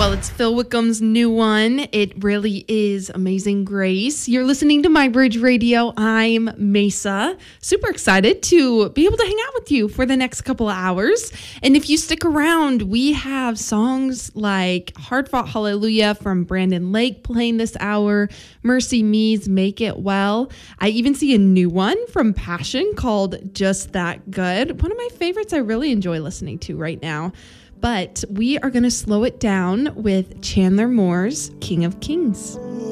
Well, it's Phil Wickham's new one. It really is Amazing Grace. You're listening to My Bridge Radio. I'm Mesa. Super excited to be able to hang out with you for the next couple of hours. And if you stick around, we have songs like Hard Fought Hallelujah from Brandon Lake playing this hour, Mercy Me's Make It Well. I even see a new one from Passion called Just That Good. One of my favorites I really enjoy listening to right now. But we are going to slow it down with Chandler Moore's King of Kings.